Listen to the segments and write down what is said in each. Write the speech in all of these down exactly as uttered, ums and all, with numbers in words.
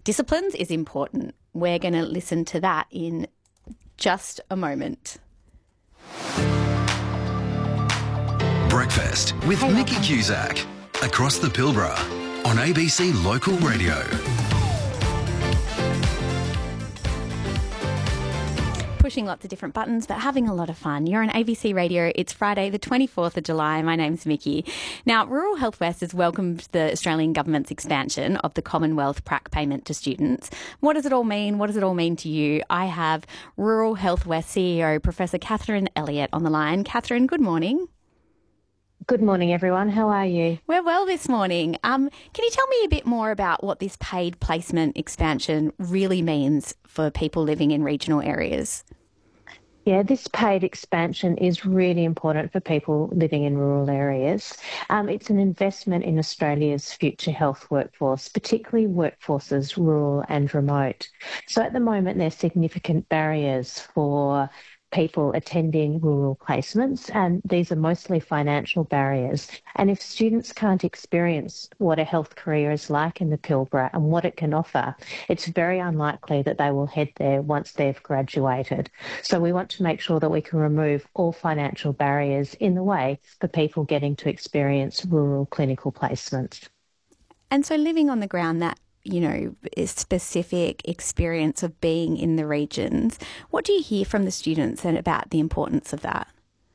disciplines is important. We're going to listen to that in just a moment. Breakfast with Hey, Mickey Cusack across the Pilbara on A B C Local Radio. Pushing lots of different buttons, but having a lot of fun. You're on A B C Radio. It's Friday, the twenty-fourth of July. My name's Mickey. Now, Rural Health West has welcomed the Australian government's expansion of the Commonwealth P R A C payment to students. What does it all mean? What does it all mean to you? I have Rural Health West C E O, Professor Catherine Elliott, on the line. Catherine, good morning. Good morning, everyone. How are you? We're well this morning. Um, can you tell me a bit more about what this paid placement expansion really means for people living in regional areas? Yeah, this paid expansion is really important for people living in rural areas. Um, it's an investment in Australia's future health workforce, particularly workforces rural and remote. So at the moment, there's significant barriers for people attending rural placements, and these are mostly financial barriers. And if students can't experience what a health career is like in the Pilbara and what it can offer, it's very unlikely that they will head there once they've graduated. So we want to make sure that we can remove all financial barriers in the way for people getting to experience rural clinical placements. And so living on the ground, that you know, a specific experience of being in the regions. What do you hear from the students and about the importance of that?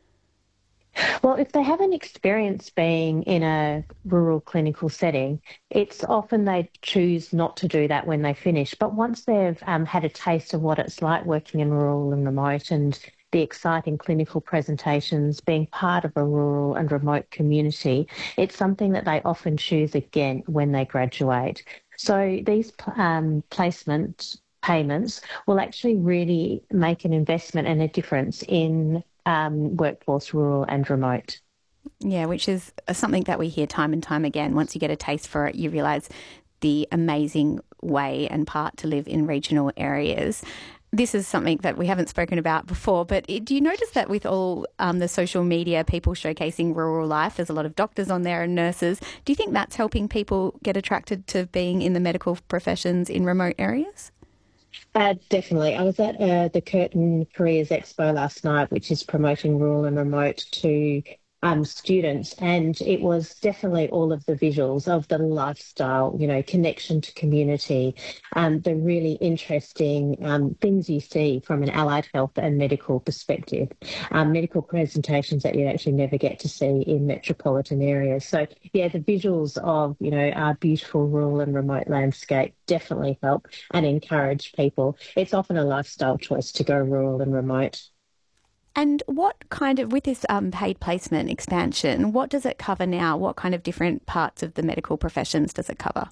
Well, if they haven't experienced being in a rural clinical setting, it's often they choose not to do that when they finish. But once they've um, had a taste of what it's like working in rural and remote and the exciting clinical presentations, being part of a rural and remote community, it's something that they often choose again when they graduate. So these um, placement payments will actually really make an investment and a difference in um, workforce, rural and remote. Yeah, which is something that we hear time and time again. Once you get a taste for it, you realise the amazing way and part to live in regional areas. This is something that we haven't spoken about before, but do you notice that with all um, the social media, people showcasing rural life, there's a lot of doctors on there and nurses. Do you think that's helping people get attracted to being in the medical professions in remote areas? Uh, definitely. I was at uh, the Curtin Careers Expo last night, which is promoting rural and remote to Um, students, and it was definitely all of the visuals of the lifestyle, you know, connection to community, um, the really interesting um, things you see from an allied health and medical perspective, um, medical presentations that you actually never get to see in metropolitan areas. So, yeah, the visuals of, you know, our beautiful rural and remote landscape definitely help and encourage people. It's often a lifestyle choice to go rural and remote. And what kind of, with this um, paid placement expansion, what does it cover now? What kind of different parts of the medical professions does it cover?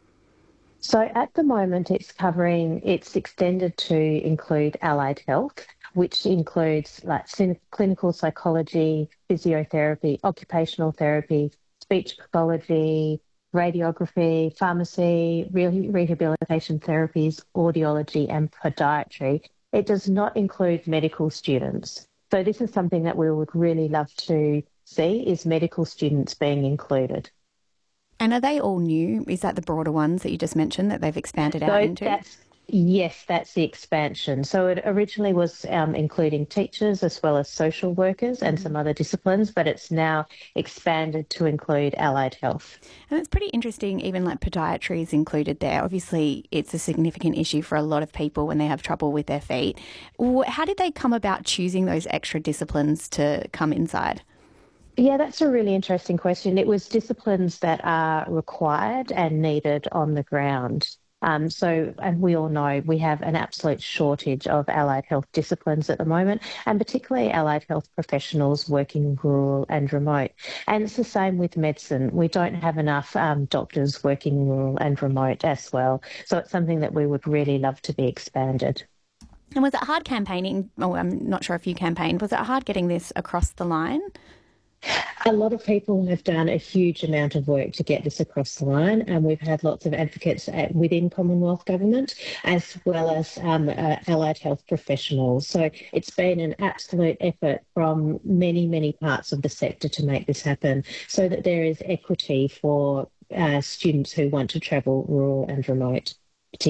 So at the moment it's covering, it's extended to include allied health, which includes like clinical psychology, physiotherapy, occupational therapy, speech pathology, radiography, pharmacy, re- rehabilitation therapies, audiology and podiatry. It does not include medical students. So this is something that we would really love to see, is medical students being included. And are they all new? Is that the broader ones that you just mentioned that they've expanded So out into? That's, yes, that's the expansion. So it originally was um, including teachers as well as social workers and mm-hmm. some other disciplines, but it's now expanded to include allied health. And it's pretty interesting, even like podiatry is included there. Obviously, it's a significant issue for a lot of people when they have trouble with their feet. How did they come about choosing those extra disciplines to come inside? Yeah, that's a really interesting question. It was disciplines that are required and needed on the ground. Um, so, and we all know we have an absolute shortage of allied health disciplines at the moment, and particularly allied health professionals working rural and remote. And it's the same with medicine. We don't have enough um, doctors working rural and remote as well. So it's something that we would really love to be expanded. And was it hard campaigning? Oh, I'm not sure if you campaigned. Was it hard getting this across the line? A lot of people have done a huge amount of work to get this across the line, and we've had lots of advocates at, within Commonwealth Government as well as um, uh, allied health professionals. So it's been an absolute effort from many, many parts of the sector to make this happen so that there is equity for uh, students who want to travel rural and remote.